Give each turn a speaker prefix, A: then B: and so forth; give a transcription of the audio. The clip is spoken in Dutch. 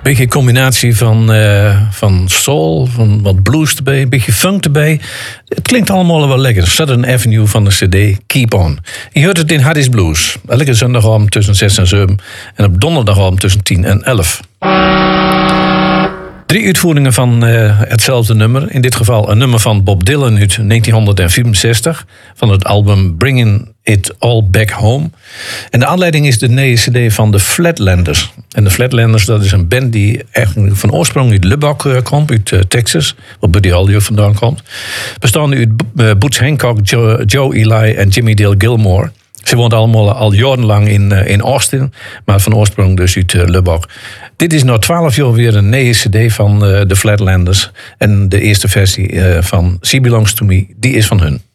A: Beetje combinatie van soul, van wat blues erbij, een beetje funk erbij. Het klinkt allemaal wel lekker. Southern Avenue van de CD Keep On. Je hoort het in Hardy's Blues. Elke zondagavond tussen 6 en 7. En op donderdagavond tussen 10 en 11. 3 uitvoeringen van hetzelfde nummer. In dit geval een nummer van Bob Dylan uit 1964. Van het album Bringing It All Back Home. En de aanleiding is de nieuwe CD van de Flatlanders. En de Flatlanders, dat is een band die eigenlijk van oorsprong uit Lubbock komt. Uit Texas, waar Buddy Holly ook vandaan komt. Bestaande uit Boots Hancock, Joe Ely en Jimmy Dale Gilmore. Ze woonden allemaal al jarenlang in Austin. Maar van oorsprong dus uit Lubbock. Dit is na 12 jaar weer een nieuwe CD van de Flatlanders. En de eerste versie van She Belongs to Me, die is van hun.